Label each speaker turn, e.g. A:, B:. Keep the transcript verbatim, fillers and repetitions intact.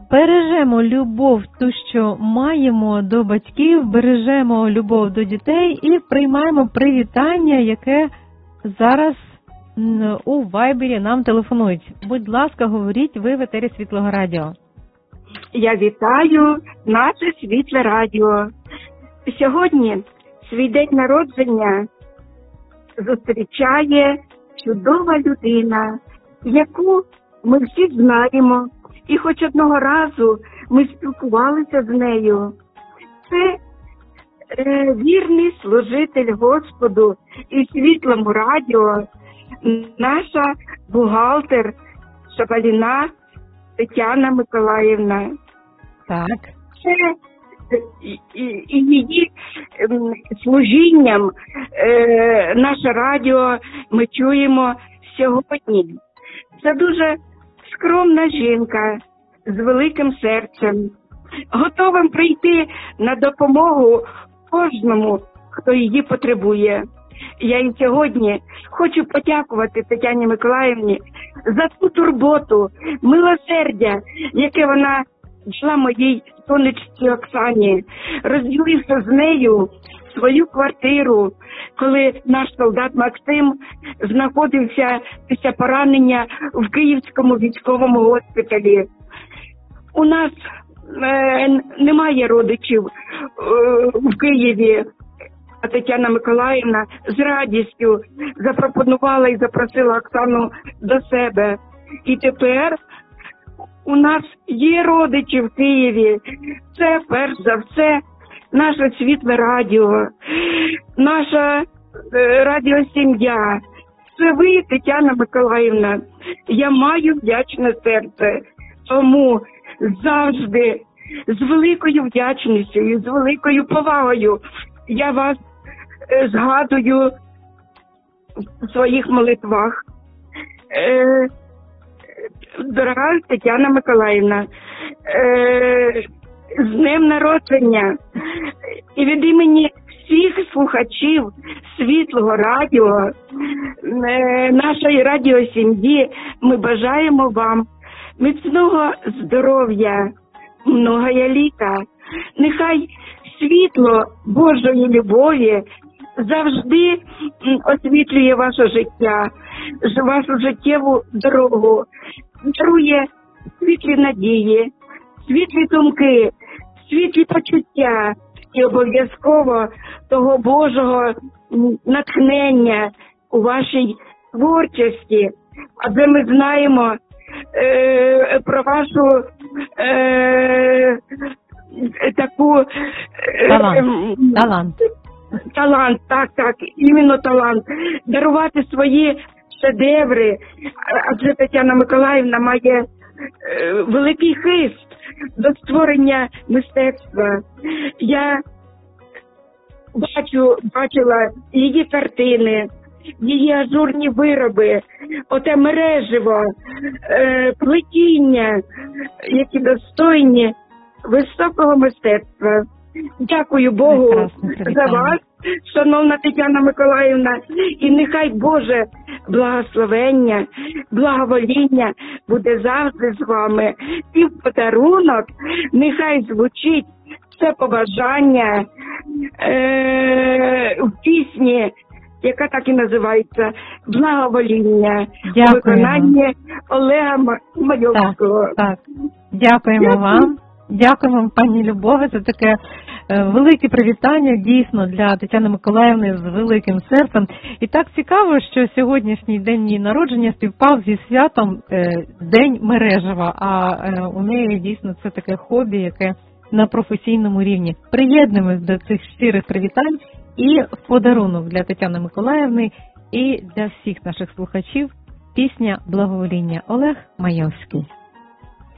A: бережемо любов, ту, що маємо до батьків, бережемо любов до дітей і приймаємо привітання, яке зараз у Вайбері нам телефонують. Будь ласка, говоріть, ви в етері Світлого Радіо.
B: Я вітаю наше Світле Радіо. Сьогодні свій день народження зустрічає чудова людина, яку ми всі знаємо. І хоч одного разу ми спілкувалися з нею. Це е, вірний служитель Господу і Світлому Радіо, наша бухгалтер Шабаліна Тетяна Миколаївна.
A: Так.
B: Це і, і, і її е, служінням е, наше радіо ми чуємо сьогодні. Це дуже скромна жінка з великим серцем, готовим прийти на допомогу кожному, хто її потребує. Я і сьогодні хочу подякувати Тетяні Миколаївні за ту турботу, милосердя, яке вона дала моїй сонечці Оксані, розділивши з нею свою квартиру, коли наш солдат Максим знаходився після поранення в Київському військовому госпіталі. У нас е, немає родичів е, в Києві, а Тетяна Миколаївна з радістю запропонувала і запросила Оксану до себе. І тепер у нас є родичі в Києві. Це, перш за все, наше Світле Радіо, наша е, радіосім'я. Це ви, Тетяна Миколаївна. Я маю вдячне серце. Тому завжди з великою вдячністю і з великою повагою я вас е, згадую в своїх молитвах. Е, дорога Тетяна Миколаївна, е, з днем народження і від імені всіх слухачів Світлого Радіо, нашої радіосім'ї, ми бажаємо вам міцного здоров'я, многоя літа. Нехай світло Божої любові завжди освітлює ваше життя, вашу життєву дорогу, дарує світлі надії, світлі думки, світлі почуття і обов'язково того Божого натхнення у вашій творчості. Адже ми знаємо е, про вашу е, таку е,
A: талант. талант.
B: Талант, так, так, іменно талант. Дарувати свої шедеври, адже Тетяна Миколаївна має е, великий хист до створення мистецтва. Я бачу, бачила її картини, її ажурні вироби, оте мереживо, е, плетіння, які достойні високого мистецтва. Дякую Богу за вас, шановна Тетяна Миколаївна, і нехай Боже благословення, благовоління буде завжди з вами. І в подарунок нехай звучить це побажання е- в пісні, яка так і називається «Благовоління», у виконанні Олега Майовського.
A: Так, так. Дякуємо Дякую. вам. Дякуємо, пані Любове, за таке е, велике привітання, дійсно, для Тетяни Миколаївни з великим серцем. І так цікаво, що сьогоднішній день її народження співпав зі святом е, День мережева, а е, у неї дійсно це таке хобі, яке на професійному рівні. Приєднуємось до цих щирих привітань і в подарунок для Тетяни Миколаївни і для всіх наших слухачів пісня «Благовоління» Олег Майовський.